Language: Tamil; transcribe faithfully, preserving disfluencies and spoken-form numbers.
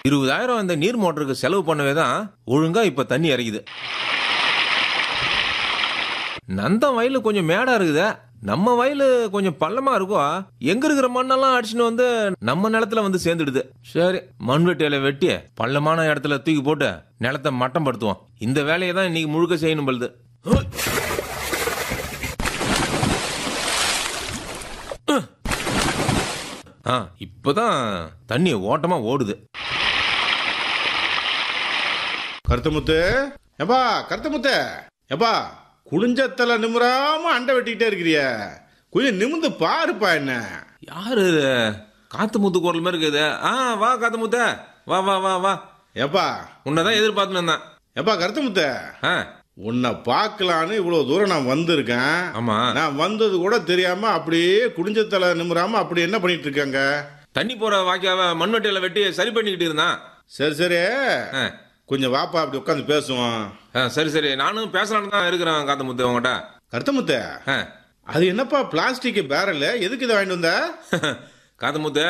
இருபதாயிரம் இந்த நீர் மோட்டருக்கு செலவு பண்ணவே தான் ஒழுங்கா இப்ப தண்ணி இறங்குது. நந்தம் வயலு கொஞ்சம் மேடா இருக்குதே, நம்ம வயலு கொஞ்சம் பள்ளமா இருக்கும். எங்க இருக்கிற மண்ணெல்லாம் அடிச்சுன்னு வந்து நம்ம நிலத்துல வந்து சேர்ந்துடுது. சரி, மண்வெட்டியில வெட்டி பள்ளமான இடத்துல தூக்கி போட்டு நிலத்தை மட்டம் படுத்துவோம். இந்த வேலையை தான் இன்னைக்கு முழுக்க செய்யணும் பழுது. ஆ, இப்பதான் தண்ணி ஓட்டமா ஓடுது. கருத்தமுத்து, எப்பா கருத்தமுத்து, எப்பா குளிஞ்சத்தல நிமிராம அண்டை வெட்டிக்கிட்டே இருக்கிறிய, கொஞ்சம் நிமிந்து பாருப்பா. என்ன யாரு இது? காத்து முத்து குரல் மாதிரி இருக்குது. ஆ, வா காத்து முத்த, வா வா வா வா. எப்பா உன்னதான் எதிர்பார்த்துன்னு இருந்தேன். எப்பா கருத்தமுத்து, ஆ, உன்னை பார்க்கலான்னு இவ்வளவு தூரம் நான் வந்திருக்கேன். ஆமா. நான் வந்தது கூட தெரியாம அப்படியே குடிஞ்சத்தல நிமிராம அப்படி என்ன பண்ணிட்டு இருக்காங்க? தண்ணி போற வாக்கியாவ மண்வெட்டியில வெட்டி சரி பண்ணிக்கிட்டு இருந்தான். சரி சரி, ஆ, கொஞ்சம் வாப்பா அப்படி உட்காந்து பேசுவோம். ஆ, சரி சரி, நானும் பேசலான்னு தான் இருக்கிறேன் காத்து முத்து உங்ககிட்ட. கருத்தமுத்து, ஆ, அது என்னப்பா பிளாஸ்டிக் பேரல், எதுக்கு இதை வாங்கிட்டு வந்த? காத்து முத்து,